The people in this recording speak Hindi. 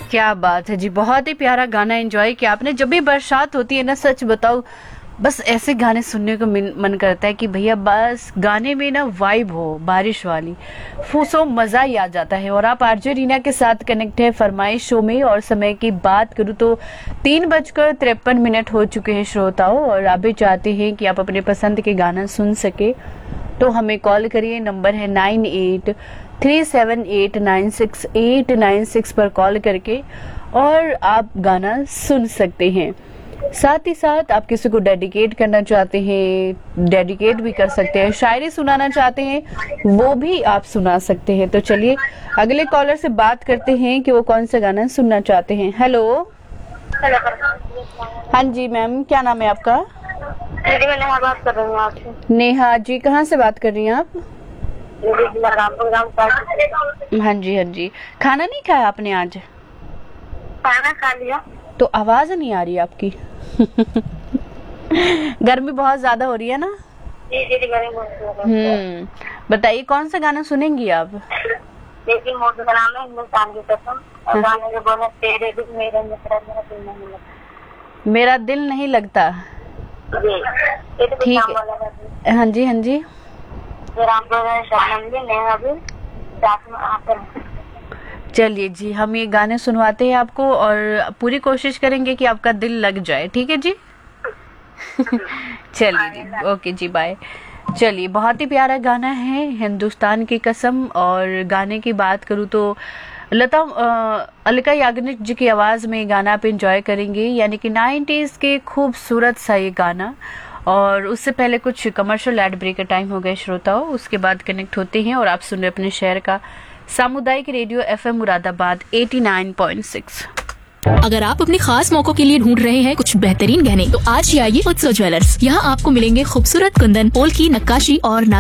क्या बात है जी, बहुत ही प्यारा गाना एंजॉय किया आपने। जब भी बरसात होती है ना, सच बताओ, बस ऐसे गाने सुनने को मन करता है कि भैया बस गाने में ना वाइब हो बारिश वाली, फूसो मजा ही आ जाता है। और आप आरजे रीना के साथ कनेक्ट है फरमाइश शो में, और समय की बात करूँ तो 3:53 हो चुके हैं श्रोताओं। और आप भी चाहते हैं कि आप अपने पसंद के गाना सुन सके तो हमें कॉल करिए। नंबर है 9837896896 पर कॉल करके और आप गाना सुन सकते हैं। साथ ही साथ आप किसी को डेडिकेट करना चाहते हैं, डेडिकेट भी कर सकते हैं। शायरी सुनाना चाहते हैं, वो भी आप सुना सकते हैं। तो चलिए अगले कॉलर से बात करते हैं कि वो कौन सा गाना सुनना चाहते हैं। हेलो। हाँ जी मैम, क्या नाम है आपका? दीदी मैं नेहा बात कर रही हूँ आपसे। नेहा जी, कहाँ से बात कर रही हैं आप? हाँ जी, खाना नहीं खाया आपने आज? खाना खा लिया। तो आवाज नहीं आ रही आपकी। गर्मी बहुत ज्यादा हो रही है ना? जी दीदी गर्मी बहुत हो रही है। बताइए कौन सा गाना सुनेंगी आप? देखिए मूवी का नाम है हिंदुस्तान की कसम, और गाने के बोले तेरे बिन मेरा मित्र मेरा दिल नहीं लगता। मेरा दिल नहीं लगता। ठीक है। हाँ जी शबनम भी, नेहा भी साथ में आकर। चलिए जी, हम ये गाने सुनवाते हैं आपको और पूरी कोशिश करेंगे कि आपका दिल लग जाए। ठीक है जी। चलिए जी, ओके जी, बाय। चलिए, बहुत ही प्यारा गाना है हिंदुस्तान की कसम। और गाने की बात करूँ तो लता अलका याग्निक जी की आवाज में गाना आप एंजॉय करेंगे, यानी कि 90s के खूबसूरत सा ये गाना। और उससे पहले कुछ कमर्शियल एड ब्रेक का टाइम हो गया श्रोताओं, उसके बाद कनेक्ट होते हैं और आप सुन रहे अपने शहर का सामुदायिक रेडियो FM मुरादाबाद 89.6। अगर आप अपने खास मौकों के लिए ढूंढ रहे हैं कुछ बेहतरीन गहने, तो आज ही आइए उत्सव ज्वेलर्स। यहाँ आपको मिलेंगे खूबसूरत कुंदन, पोल की नक्काशी और